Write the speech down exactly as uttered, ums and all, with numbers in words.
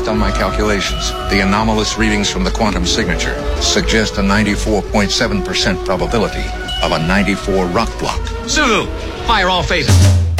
Based on my calculations, the anomalous readings from the quantum signature suggest a ninety-four point seven percent probability of a ninety-four rock block. Zulu, fire all phases.